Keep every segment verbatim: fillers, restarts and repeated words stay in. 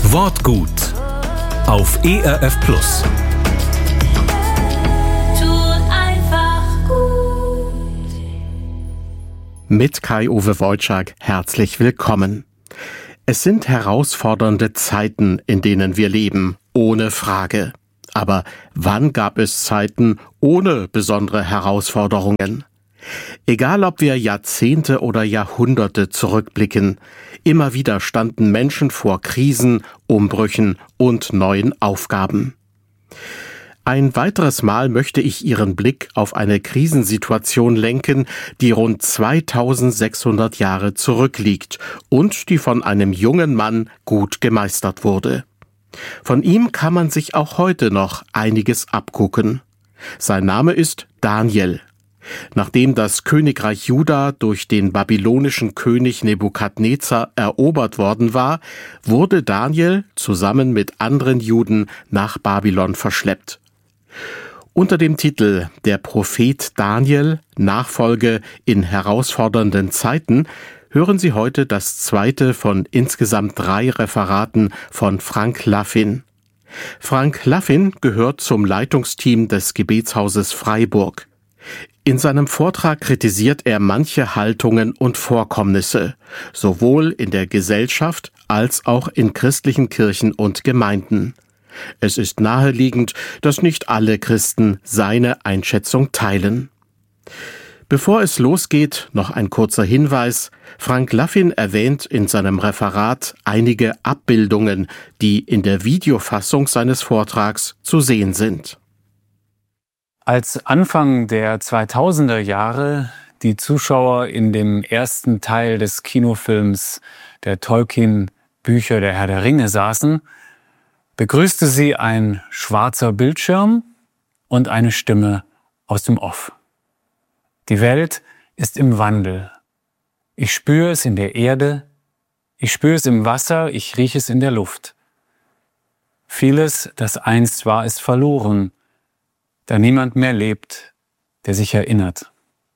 Wortgut auf E R F Plus. Tut einfach gut. Mit Kai-Uwe Wojczak herzlich willkommen. Es sind herausfordernde Zeiten, in denen wir leben, ohne Frage. Aber wann gab es Zeiten ohne besondere Herausforderungen? Egal ob wir Jahrzehnte oder Jahrhunderte zurückblicken, immer wieder standen Menschen vor Krisen, Umbrüchen und neuen Aufgaben. Ein weiteres Mal möchte ich Ihren Blick auf eine Krisensituation lenken, die rund zweitausendsechshundert Jahre zurückliegt und die von einem jungen Mann gut gemeistert wurde. Von ihm kann man sich auch heute noch einiges abgucken. Sein Name ist Daniel. Nachdem das Königreich Juda durch den babylonischen König Nebukadnezar erobert worden war, wurde Daniel zusammen mit anderen Juden nach Babylon verschleppt. Unter dem Titel »Der Prophet Daniel – Nachfolge in herausfordernden Zeiten« hören Sie heute das zweite von insgesamt drei Referaten von Frank Laffin. Frank Laffin gehört zum Leitungsteam des Gebetshauses Freiburg. In seinem Vortrag kritisiert er manche Haltungen und Vorkommnisse, sowohl in der Gesellschaft als auch in christlichen Kirchen und Gemeinden. Es ist naheliegend, dass nicht alle Christen seine Einschätzung teilen. Bevor es losgeht, noch ein kurzer Hinweis. Frank Laffin erwähnt in seinem Referat einige Abbildungen, die in der Videofassung seines Vortrags zu sehen sind. Als Anfang der zweitausender Jahre die Zuschauer in dem ersten Teil des Kinofilms der Tolkien-Bücher Der Herr der Ringe saßen, begrüßte sie ein schwarzer Bildschirm und eine Stimme aus dem Off. Die Welt ist im Wandel. Ich spüre es in der Erde, ich spüre es im Wasser, ich rieche es in der Luft. Vieles, das einst war, ist verloren, da niemand mehr lebt, der sich erinnert.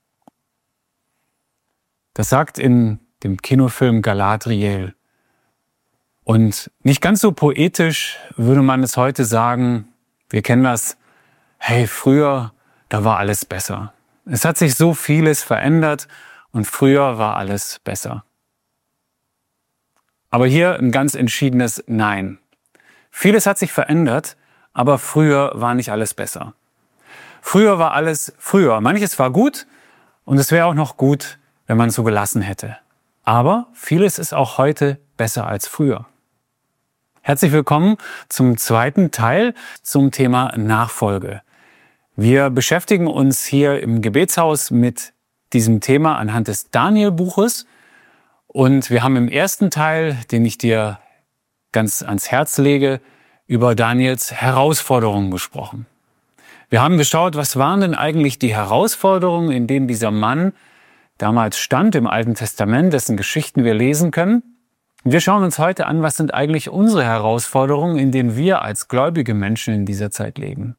Das sagt in dem Kinofilm Galadriel. Und nicht ganz so poetisch würde man es heute sagen, wir kennen das, hey, früher, da war alles besser. Es hat sich so vieles verändert und früher war alles besser. Aber hier ein ganz entschiedenes Nein. Vieles hat sich verändert, aber früher war nicht alles besser. Früher war alles früher. Manches war gut und es wäre auch noch gut, wenn man es so gelassen hätte. Aber vieles ist auch heute besser als früher. Herzlich willkommen zum zweiten Teil zum Thema Nachfolge. Wir beschäftigen uns hier im Gebetshaus mit diesem Thema anhand des Daniel-Buches und wir haben im ersten Teil, den ich dir ganz ans Herz lege, über Daniels Herausforderungen gesprochen. Wir haben geschaut, was waren denn eigentlich die Herausforderungen, in denen dieser Mann damals stand im Alten Testament, dessen Geschichten wir lesen können. Und wir schauen uns heute an, was sind eigentlich unsere Herausforderungen, in denen wir als gläubige Menschen in dieser Zeit leben.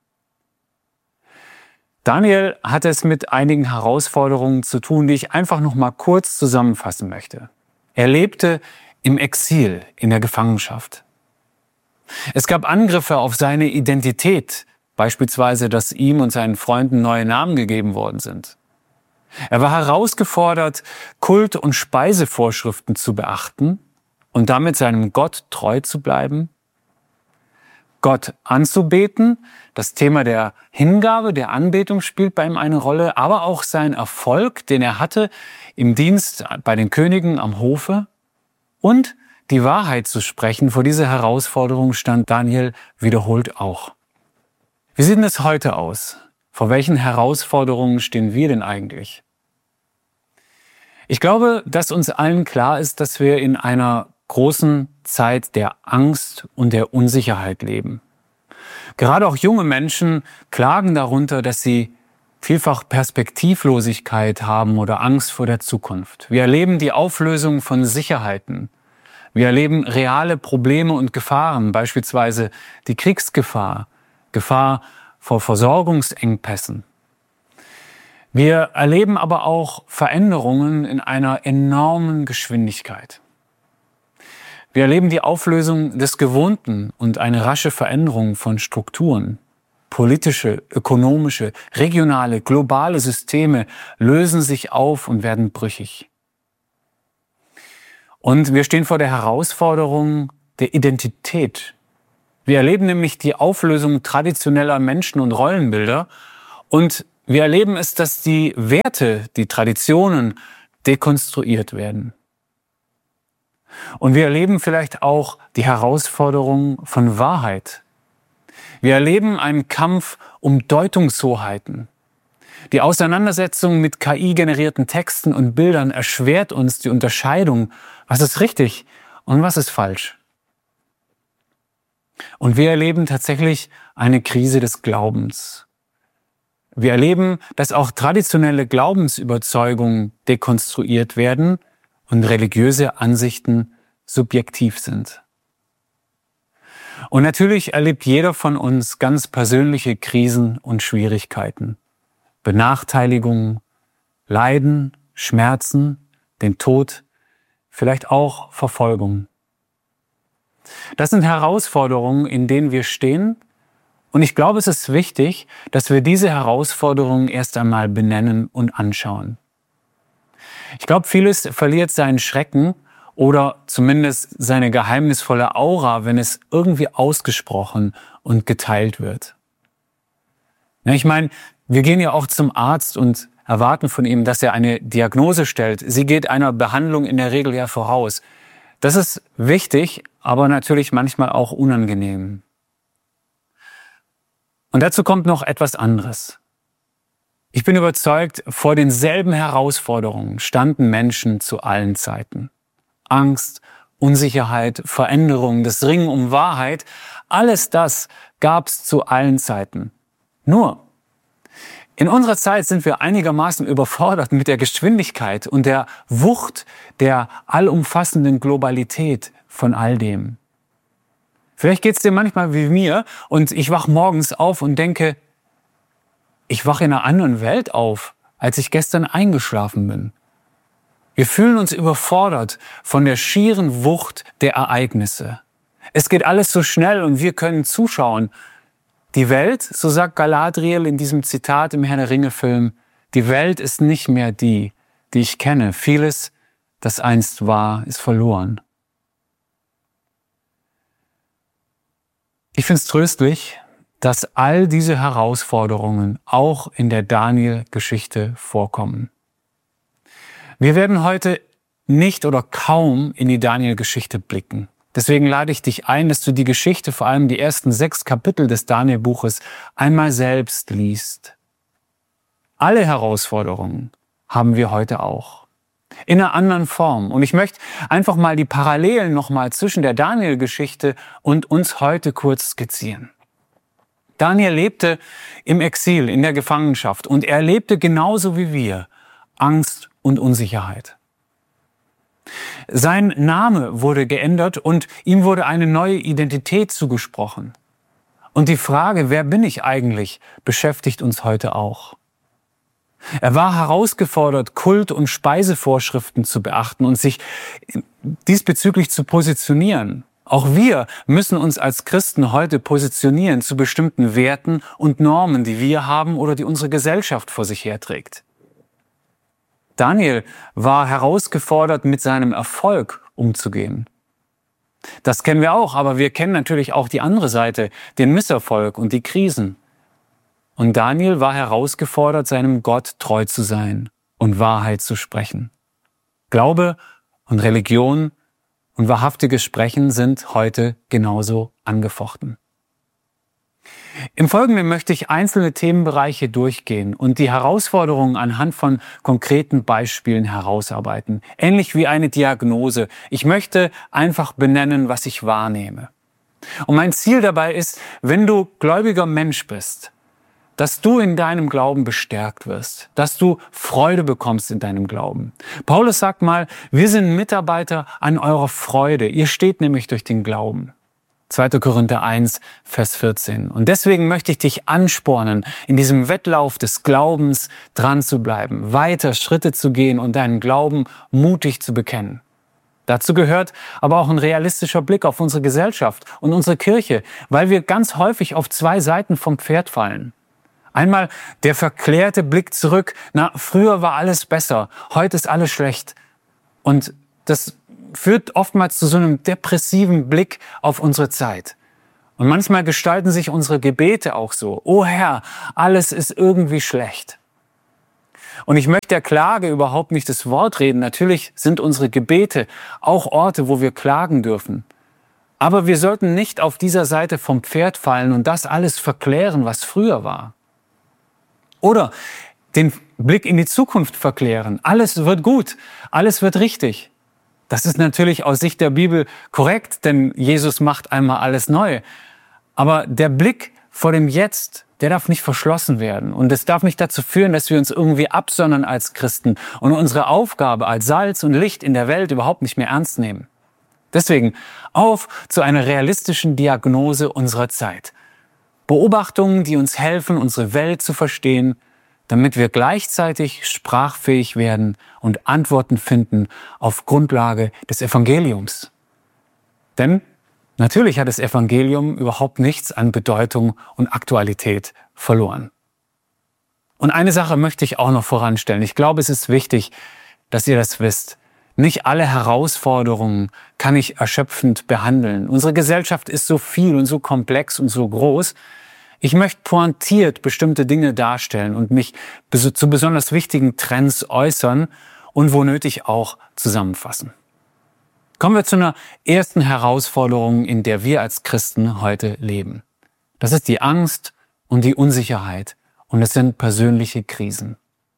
Daniel hat es mit einigen Herausforderungen zu tun, die ich einfach noch mal kurz zusammenfassen möchte. Er lebte im Exil, in der Gefangenschaft. Es gab Angriffe auf seine Identität, beispielsweise, dass ihm und seinen Freunden neue Namen gegeben worden sind. Er war herausgefordert, Kult- und Speisevorschriften zu beachten und damit seinem Gott treu zu bleiben. Gott anzubeten, das Thema der Hingabe, der Anbetung spielt bei ihm eine Rolle, aber auch sein Erfolg, den er hatte im Dienst bei den Königen am Hofe und die Wahrheit zu sprechen. Vor dieser Herausforderung stand Daniel wiederholt auch. Wie sieht denn es heute aus? Vor welchen Herausforderungen stehen wir denn eigentlich? Ich glaube, dass uns allen klar ist, dass wir in einer großen Zeit der Angst und der Unsicherheit leben. Gerade auch junge Menschen klagen darunter, dass sie vielfach Perspektivlosigkeit haben oder Angst vor der Zukunft. Wir erleben die Auflösung von Sicherheiten. Wir erleben reale Probleme und Gefahren, beispielsweise die Kriegsgefahr, Gefahr vor Versorgungsengpässen. Wir erleben aber auch Veränderungen in einer enormen Geschwindigkeit. Wir erleben die Auflösung des Gewohnten und eine rasche Veränderung von Strukturen. Politische, ökonomische, regionale, globale Systeme lösen sich auf und werden brüchig. Und wir stehen vor der Herausforderung der Identität. Wir erleben nämlich die Auflösung traditioneller Menschen- und Rollenbilder und wir erleben es, dass die Werte, die Traditionen dekonstruiert werden. Und wir erleben vielleicht auch die Herausforderung von Wahrheit. Wir erleben einen Kampf um Deutungshoheiten. Die Auseinandersetzung mit K I-generierten Texten und Bildern erschwert uns die Unterscheidung, was ist richtig und was ist falsch. Und wir erleben tatsächlich eine Krise des Glaubens. Wir erleben, dass auch traditionelle Glaubensüberzeugungen dekonstruiert werden und religiöse Ansichten subjektiv sind. Und natürlich erlebt jeder von uns ganz persönliche Krisen und Schwierigkeiten. Benachteiligungen, Leiden, Schmerzen, den Tod, vielleicht auch Verfolgung. Das sind Herausforderungen, in denen wir stehen. Und ich glaube, es ist wichtig, dass wir diese Herausforderungen erst einmal benennen und anschauen. Ich glaube, vieles verliert seinen Schrecken oder zumindest seine geheimnisvolle Aura, wenn es irgendwie ausgesprochen und geteilt wird. Ja, ich meine, wir gehen ja auch zum Arzt und erwarten von ihm, dass er eine Diagnose stellt. Sie geht einer Behandlung in der Regel ja voraus. Das ist wichtig, aber natürlich manchmal auch unangenehm. Und dazu kommt noch etwas anderes. Ich bin überzeugt, vor denselben Herausforderungen standen Menschen zu allen Zeiten. Angst, Unsicherheit, Veränderung, das Ringen um Wahrheit, alles das gab es zu allen Zeiten. Nur, in unserer Zeit sind wir einigermaßen überfordert mit der Geschwindigkeit und der Wucht der allumfassenden Globalität von all dem. Vielleicht geht es dir manchmal wie mir und ich wach morgens auf und denke, ich wache in einer anderen Welt auf, als ich gestern eingeschlafen bin. Wir fühlen uns überfordert von der schieren Wucht der Ereignisse. Es geht alles so schnell und wir können zuschauen. Die Welt, so sagt Galadriel in diesem Zitat im Herr der Ringe-Film, die Welt ist nicht mehr die, die ich kenne. Vieles, das einst war, ist verloren. Ich finde es tröstlich, dass all diese Herausforderungen auch in der Daniel-Geschichte vorkommen. Wir werden heute nicht oder kaum in die Daniel-Geschichte blicken. Deswegen lade ich dich ein, dass du die Geschichte, vor allem die ersten sechs Kapitel des Daniel-Buches, einmal selbst liest. Alle Herausforderungen haben wir heute auch. In einer anderen Form. Und ich möchte einfach mal die Parallelen nochmal zwischen der Daniel-Geschichte und uns heute kurz skizzieren. Daniel lebte im Exil, in der Gefangenschaft und er erlebte genauso wie wir Angst und Unsicherheit. Sein Name wurde geändert und ihm wurde eine neue Identität zugesprochen. Und die Frage, wer bin ich eigentlich, beschäftigt uns heute auch. Er war herausgefordert, Kult- und Speisevorschriften zu beachten und sich diesbezüglich zu positionieren. Auch wir müssen uns als Christen heute positionieren zu bestimmten Werten und Normen, die wir haben oder die unsere Gesellschaft vor sich herträgt. Daniel war herausgefordert, mit seinem Erfolg umzugehen. Das kennen wir auch, aber wir kennen natürlich auch die andere Seite, den Misserfolg und die Krisen. Und Daniel war herausgefordert, seinem Gott treu zu sein und Wahrheit zu sprechen. Glaube und Religion und wahrhaftiges Sprechen sind heute genauso angefochten. Im Folgenden möchte ich einzelne Themenbereiche durchgehen und die Herausforderungen anhand von konkreten Beispielen herausarbeiten. Ähnlich wie eine Diagnose. Ich möchte einfach benennen, was ich wahrnehme. Und mein Ziel dabei ist, wenn du gläubiger Mensch bist, dass du in deinem Glauben bestärkt wirst, dass du Freude bekommst in deinem Glauben. Paulus sagt mal, wir sind Mitarbeiter an eurer Freude. Ihr steht nämlich durch den Glauben. zweiter Korinther eins, Vers vierzehn. Und deswegen möchte ich dich anspornen, in diesem Wettlauf des Glaubens dran zu bleiben, weiter Schritte zu gehen und deinen Glauben mutig zu bekennen. Dazu gehört aber auch ein realistischer Blick auf unsere Gesellschaft und unsere Kirche, weil wir ganz häufig auf zwei Seiten vom Pferd fallen. Einmal der verklärte Blick zurück, na, früher war alles besser, heute ist alles schlecht. Und das führt oftmals zu so einem depressiven Blick auf unsere Zeit. Und manchmal gestalten sich unsere Gebete auch so. Oh Herr, alles ist irgendwie schlecht. Und ich möchte der Klage überhaupt nicht das Wort reden. Natürlich sind unsere Gebete auch Orte, wo wir klagen dürfen. Aber wir sollten nicht auf dieser Seite vom Pferd fallen und das alles verklären, was früher war. Oder den Blick in die Zukunft verklären. Alles wird gut, alles wird richtig. Das ist natürlich aus Sicht der Bibel korrekt, denn Jesus macht einmal alles neu. Aber der Blick vor dem Jetzt, der darf nicht verschlossen werden. Und es darf nicht dazu führen, dass wir uns irgendwie absondern als Christen und unsere Aufgabe als Salz und Licht in der Welt überhaupt nicht mehr ernst nehmen. Deswegen auf zu einer realistischen Diagnose unserer Zeit. Beobachtungen, die uns helfen, unsere Welt zu verstehen, damit wir gleichzeitig sprachfähig werden und Antworten finden auf Grundlage des Evangeliums. Denn natürlich hat das Evangelium überhaupt nichts an Bedeutung und Aktualität verloren. Und eine Sache möchte ich auch noch voranstellen. Ich glaube, es ist wichtig, dass ihr das wisst. Nicht alle Herausforderungen kann ich erschöpfend behandeln. Unsere Gesellschaft ist so viel und so komplex und so groß. Ich möchte pointiert bestimmte Dinge darstellen und mich zu besonders wichtigen Trends äußern und wo nötig auch zusammenfassen. Kommen wir zu einer ersten Herausforderung, in der wir als Christen heute leben. Das ist die Angst und die Unsicherheit und es sind persönliche Krisen.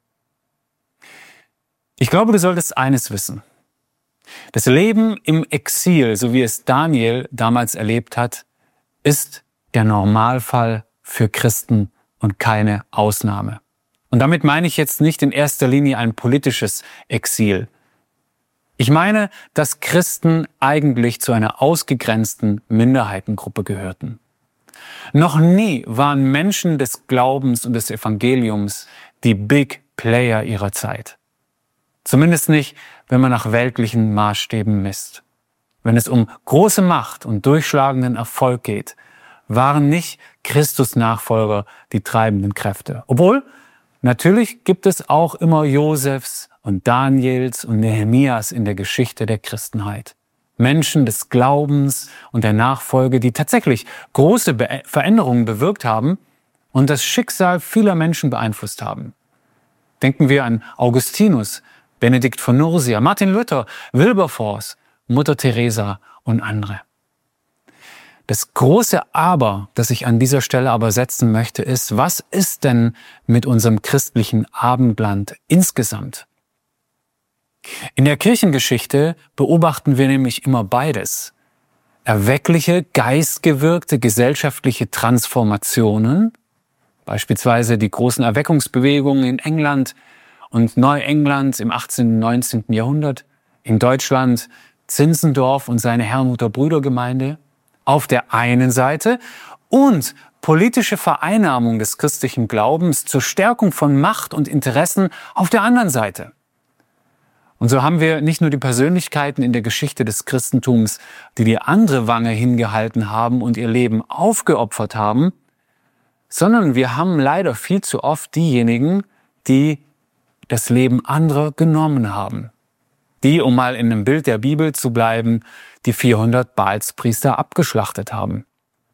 Ich glaube, du solltest eines wissen. Das Leben im Exil, so wie es Daniel damals erlebt hat, ist der Normalfall für Christen und keine Ausnahme. Und damit meine ich jetzt nicht in erster Linie ein politisches Exil. Ich meine, dass Christen eigentlich zu einer ausgegrenzten Minderheitengruppe gehörten. Noch nie waren Menschen des Glaubens und des Evangeliums die Big Player ihrer Zeit. Zumindest nicht, wenn man nach weltlichen Maßstäben misst. Wenn es um große Macht und durchschlagenden Erfolg geht, waren nicht Christus-Nachfolger die treibenden Kräfte. Obwohl, natürlich gibt es auch immer Josefs und Daniels und Nehemias in der Geschichte der Christenheit. Menschen des Glaubens und der Nachfolge, die tatsächlich große Be- Veränderungen bewirkt haben und das Schicksal vieler Menschen beeinflusst haben. Denken wir an Augustinus, Benedikt von Nursia, Martin Luther, Wilberforce, Mutter Teresa und andere. Das große Aber, das ich an dieser Stelle aber setzen möchte, ist, was ist denn mit unserem christlichen Abendland insgesamt? In der Kirchengeschichte beobachten wir nämlich immer beides. Erweckliche, geistgewirkte gesellschaftliche Transformationen, beispielsweise die großen Erweckungsbewegungen in England und Neuengland im achtzehnten und neunzehnten Jahrhundert, in Deutschland Zinzendorf und seine Herrnhuter Brüdergemeinde, auf der einen Seite und politische Vereinnahmung des christlichen Glaubens zur Stärkung von Macht und Interessen auf der anderen Seite. Und so haben wir nicht nur die Persönlichkeiten in der Geschichte des Christentums, die die andere Wange hingehalten haben und ihr Leben aufgeopfert haben, sondern wir haben leider viel zu oft diejenigen, die das Leben anderer genommen haben. Die, um mal in einem Bild der Bibel zu bleiben, die vierhundert Baalspriester abgeschlachtet haben.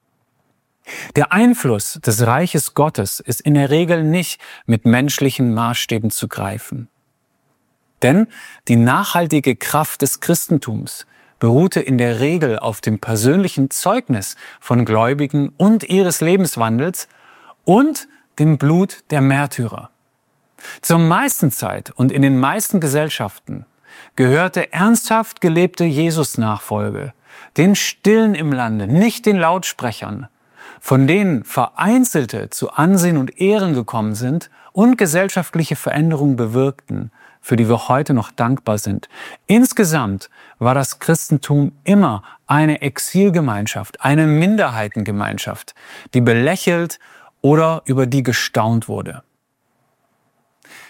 Der Einfluss des Reiches Gottes ist in der Regel nicht mit menschlichen Maßstäben zu greifen. Denn die nachhaltige Kraft des Christentums beruhte in der Regel auf dem persönlichen Zeugnis von Gläubigen und ihres Lebenswandels und dem Blut der Märtyrer. Zur meisten Zeit und in den meisten Gesellschaften gehörte ernsthaft gelebte Jesus-Nachfolge den Stillen im Lande, nicht den Lautsprechern, von denen Vereinzelte zu Ansehen und Ehren gekommen sind und gesellschaftliche Veränderungen bewirkten, für die wir heute noch dankbar sind. Insgesamt war das Christentum immer eine Exilgemeinschaft, eine Minderheitengemeinschaft, die belächelt oder über die gestaunt wurde.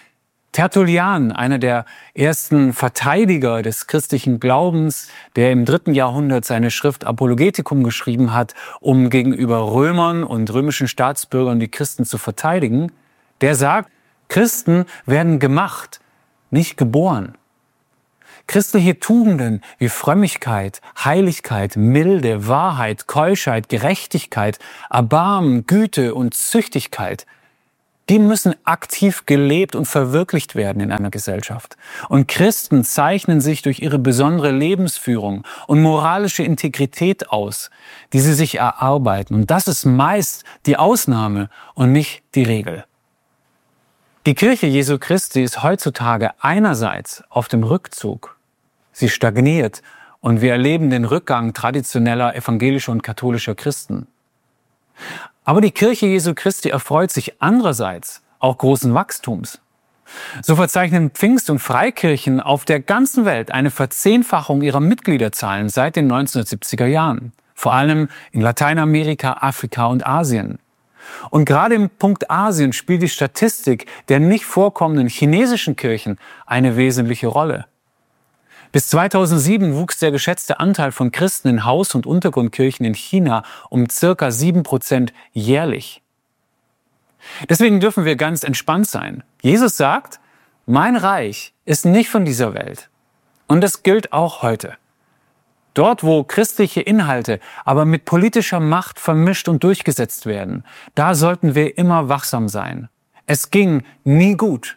Tertullian, einer der ersten Verteidiger des christlichen Glaubens, der im dritten Jahrhundert seine Schrift Apologetikum geschrieben hat, um gegenüber Römern und römischen Staatsbürgern die Christen zu verteidigen, der sagt, Christen werden gemacht, nicht geboren. Christliche Tugenden wie Frömmigkeit, Heiligkeit, Milde, Wahrheit, Keuschheit, Gerechtigkeit, Erbarmen, Güte und Züchtigkeit, die müssen aktiv gelebt und verwirklicht werden in einer Gesellschaft. Und Christen zeichnen sich durch ihre besondere Lebensführung und moralische Integrität aus, die sie sich erarbeiten. Und das ist meist die Ausnahme und nicht die Regel. Die Kirche Jesu Christi ist heutzutage einerseits auf dem Rückzug. Sie stagniert und wir erleben den Rückgang traditioneller evangelischer und katholischer Christen. Aber die Kirche Jesu Christi erfreut sich andererseits auch großen Wachstums. So verzeichnen Pfingst- und Freikirchen auf der ganzen Welt eine Verzehnfachung ihrer Mitgliederzahlen seit den neunzehnhundertsiebziger Jahren, vor allem in Lateinamerika, Afrika und Asien. Und gerade im Punkt Asien spielt die Statistik der nicht vorkommenden chinesischen Kirchen eine wesentliche Rolle. Bis zweitausendsieben wuchs der geschätzte Anteil von Christen in Haus- und Untergrundkirchen in China um circa sieben Prozent jährlich. Deswegen dürfen wir ganz entspannt sein. Jesus sagt, mein Reich ist nicht von dieser Welt. Und das gilt auch heute. Dort, wo christliche Inhalte aber mit politischer Macht vermischt und durchgesetzt werden, da sollten wir immer wachsam sein. Es ging nie gut.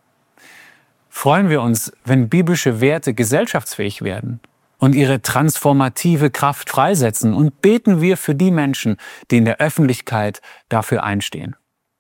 Freuen wir uns, wenn biblische Werte gesellschaftsfähig werden und ihre transformative Kraft freisetzen, und beten wir für die Menschen, die in der Öffentlichkeit dafür einstehen.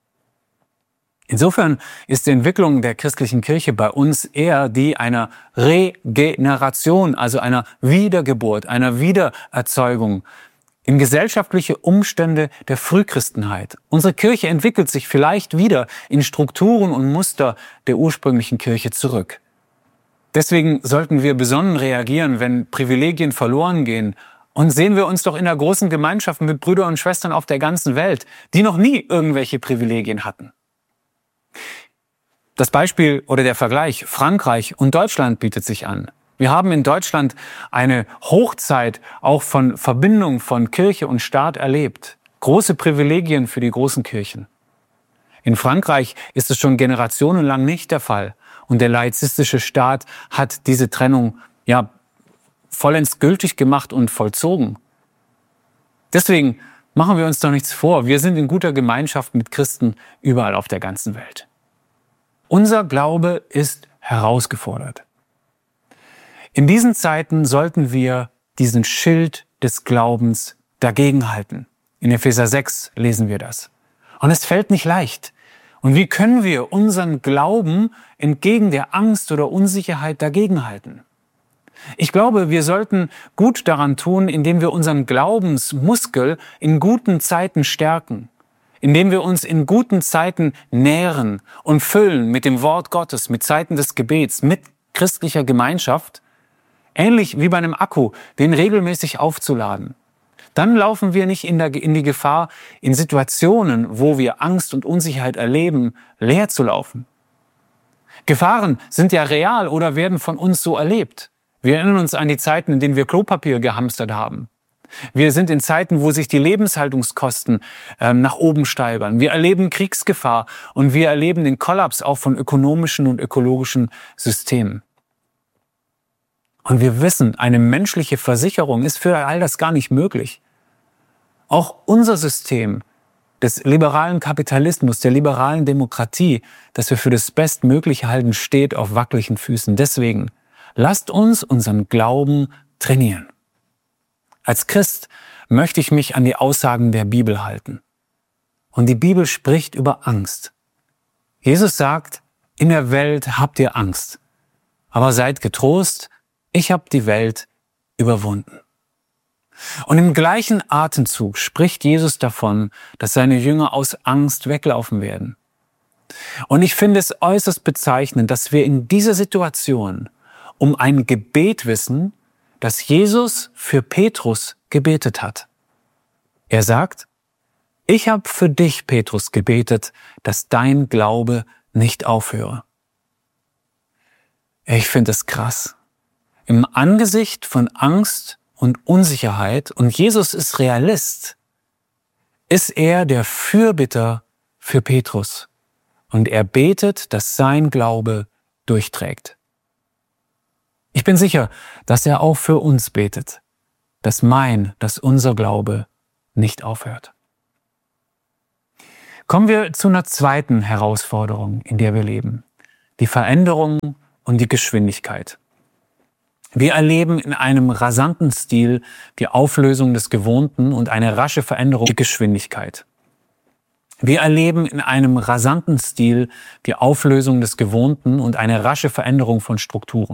Insofern ist die Entwicklung der christlichen Kirche bei uns eher die einer Regeneration, also einer Wiedergeburt, einer Wiedererzeugung in gesellschaftliche Umstände der Frühchristenheit. Unsere Kirche entwickelt sich vielleicht wieder in Strukturen und Muster der ursprünglichen Kirche zurück. Deswegen sollten wir besonnen reagieren, wenn Privilegien verloren gehen. Und sehen wir uns doch in der großen Gemeinschaft mit Brüdern und Schwestern auf der ganzen Welt, die noch nie irgendwelche Privilegien hatten. Das Beispiel oder der Vergleich Frankreich und Deutschland bietet sich an. Wir haben in Deutschland eine Hochzeit auch von Verbindung von Kirche und Staat erlebt. Große Privilegien für die großen Kirchen. In Frankreich ist es schon generationenlang nicht der Fall. Und der laizistische Staat hat diese Trennung ja vollends gültig gemacht und vollzogen. Deswegen machen wir uns doch nichts vor. Wir sind in guter Gemeinschaft mit Christen überall auf der ganzen Welt. Unser Glaube ist herausgefordert. In diesen Zeiten sollten wir diesen Schild des Glaubens dagegenhalten. In Epheser sechs lesen wir das. Und es fällt nicht leicht. Und wie können wir unseren Glauben entgegen der Angst oder Unsicherheit dagegenhalten? Ich glaube, wir sollten gut daran tun, indem wir unseren Glaubensmuskel in guten Zeiten stärken, indem wir uns in guten Zeiten nähren und füllen mit dem Wort Gottes, mit Zeiten des Gebets, mit christlicher Gemeinschaft, ähnlich wie bei einem Akku, den regelmäßig aufzuladen. Dann laufen wir nicht in, der, in die Gefahr, in Situationen, wo wir Angst und Unsicherheit erleben, leer zu laufen. Gefahren sind ja real oder werden von uns so erlebt. Wir erinnern uns an die Zeiten, in denen wir Klopapier gehamstert haben. Wir sind in Zeiten, wo sich die Lebenshaltungskosten ähm, nach oben steigern. Wir erleben Kriegsgefahr und wir erleben den Kollaps auch von ökonomischen und ökologischen Systemen. Und wir wissen, eine menschliche Versicherung ist für all das gar nicht möglich. Auch unser System des liberalen Kapitalismus, der liberalen Demokratie, das wir für das Bestmögliche halten, steht auf wackeligen Füßen. Deswegen lasst uns unseren Glauben trainieren. Als Christ möchte ich mich an die Aussagen der Bibel halten. Und die Bibel spricht über Angst. Jesus sagt, in der Welt habt ihr Angst, aber seid getrost, ich habe die Welt überwunden. Und im gleichen Atemzug spricht Jesus davon, dass seine Jünger aus Angst weglaufen werden. Und ich finde es äußerst bezeichnend, dass wir in dieser Situation um ein Gebet wissen, das Jesus für Petrus gebetet hat. Er sagt, ich habe für dich, Petrus, gebetet, dass dein Glaube nicht aufhöre. Ich finde es krass. Im Angesicht von Angst und Unsicherheit, und Jesus ist Realist, ist er der Fürbitter für Petrus. Und er betet, dass sein Glaube durchträgt. Ich bin sicher, dass er auch für uns betet, dass mein, dass unser Glaube nicht aufhört. Kommen wir zu einer zweiten Herausforderung, in der wir leben. Die Veränderung und die Geschwindigkeit. Wir erleben in einem rasanten Stil die Auflösung des Gewohnten und eine rasche Veränderung der Geschwindigkeit. Wir erleben in einem rasanten Stil die Auflösung des Gewohnten und eine rasche Veränderung von Strukturen.